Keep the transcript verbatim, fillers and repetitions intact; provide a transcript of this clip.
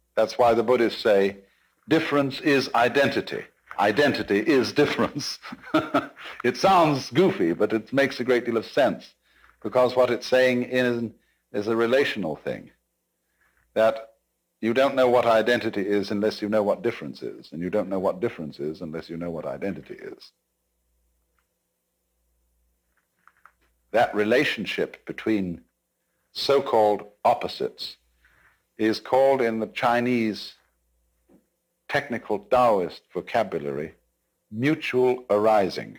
That's why the Buddhists say difference is identity. Identity is difference. It sounds goofy, but it makes a great deal of sense, because what it's saying is, is a relational thing, that you don't know what identity is unless you know what difference is, and you don't know what difference is unless you know what identity is. That relationship between so-called opposites is called in the Chinese technical Taoist vocabulary mutual arising.